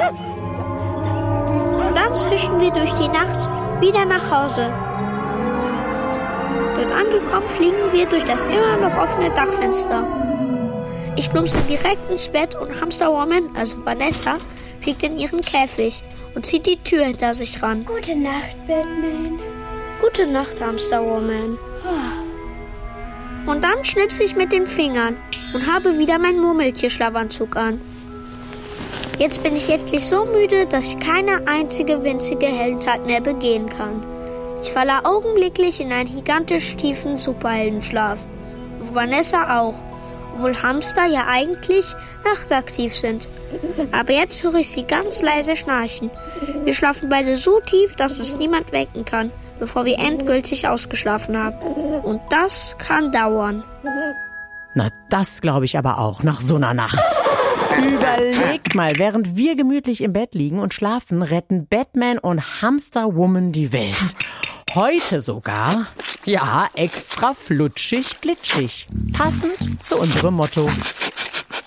Und dann zischen wir durch die Nacht wieder nach Hause. Dort angekommen fliegen wir durch das immer noch offene Dachfenster. Ich plumpse direkt ins Bett und Hamsterwoman, also Vanessa, fliegt in ihren Käfig und zieht die Tür hinter sich ran. Gute Nacht, Batman. Gute Nacht, Hamsterwoman. Und dann schnipse ich mit den Fingern und habe wieder meinen Murmeltier-Schlafanzug an. Jetzt bin ich endlich so müde, dass ich keine einzige winzige Heldentat mehr begehen kann. Ich falle augenblicklich in einen gigantisch tiefen Superheldenschlaf. Und Vanessa auch, obwohl Hamster ja eigentlich nachtaktiv sind. Aber jetzt höre ich sie ganz leise schnarchen. Wir schlafen beide so tief, dass uns niemand wecken kann, bevor wir endgültig ausgeschlafen haben. Und das kann dauern. Na, das glaube ich aber auch, nach so einer Nacht. Überlegt mal, während wir gemütlich im Bett liegen und schlafen, retten Batman und Hamsterwoman die Welt. Heute sogar, ja, extra flutschig, glitschig. Passend zu unserem Motto.